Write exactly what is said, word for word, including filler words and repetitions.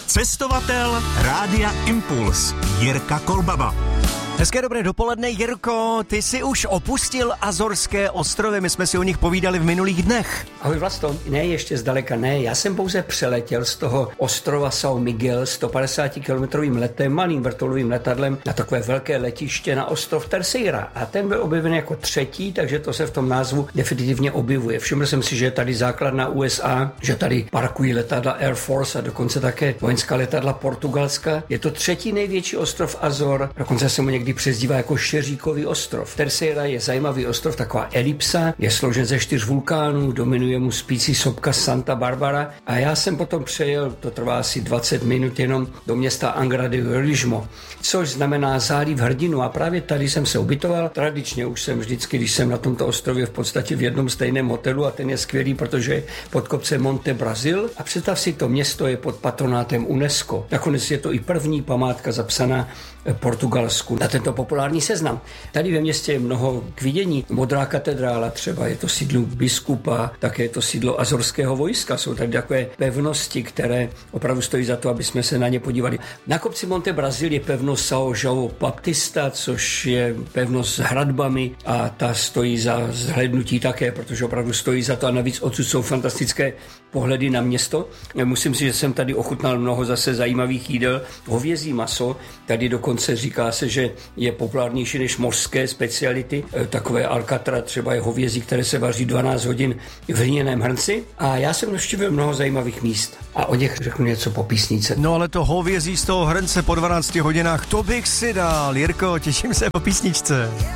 Cestovatel Rádia Impuls Jirka Kolbaba. Hezké dobré dopoledne, Jirko, ty jsi už opustil Azorské ostrovy, my jsme si o nich povídali v minulých dnech. Ahoj Vlasto, ne, ještě zdaleka ne, já jsem pouze přeletěl z toho ostrova São Miguel sto padesát kilometrovým letem, malým vrtulovým letadlem na takové velké letiště na ostrov Terceira a ten byl objeven jako třetí, takže to se v tom názvu definitivně objevuje. Všiml jsem si, že je tady základna U S A, že tady parkují letadla Air Force a dokonce také vojenská letadla Portugalska. Je to třetí největší ostrov Azor, dokonce se mu někdy přezdívá jako Šeříkový ostrov. Terceira je zajímavý ostrov, taková elipsa, je složen ze čtyř vulkánů, dominuje mu spící sopka Santa Barbara a já jsem potom přejel, to trvá asi dvacet minut jenom, do města Angra de Heroísmo, což znamená záliv hrdinu a právě tady jsem se ubytoval. Tradičně už jsem vždycky, když jsem na tomto ostrově v podstatě v jednom stejném hotelu a ten je skvělý, protože je pod kopcem Monte Brasil a představ si, to město je pod patronátem UNESCO. Nakonec je to i první památka zapsaná Portugalsku na tento populární seznam. Tady ve městě je mnoho k vidění. Modrá katedrála třeba, je to sídlo biskupa, také je to sídlo azorského vojska. Jsou tady takové pevnosti, které opravdu stojí za to, aby jsme se na ně podívali. Na kopci Monte Brasil je pevnost São João Baptista, což je pevnost s hradbami a ta stojí za zhlédnutí také, protože opravdu stojí za to a navíc odsud jsou fantastické pohledy na město. Musím si, že jsem tady ochutnal mnoho zase zajímavých jídel. Hovězí maso, tady dokonce říká se, že je populárnější než mořské speciality. Takové alcatra třeba je hovězí, které se vaří dvanáct hodin v hliněném hrnci. A já jsem navštívil mnoho zajímavých míst a o nich řeknu něco po písnice. No ale to hovězí z toho hrnce po dvanácti hodinách, to bych si dal. Jirko, těším se po písničce.